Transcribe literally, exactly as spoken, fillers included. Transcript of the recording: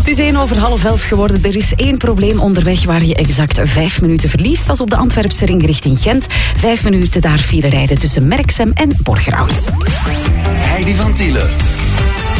Het is één over half elf geworden. Er is één probleem onderweg waar je exact vijf minuten verliest. Dat is op de Antwerpse ring richting Gent. Vijf minuten daar file rijden tussen Merksem en Borgerhout. Heidi van Tielen.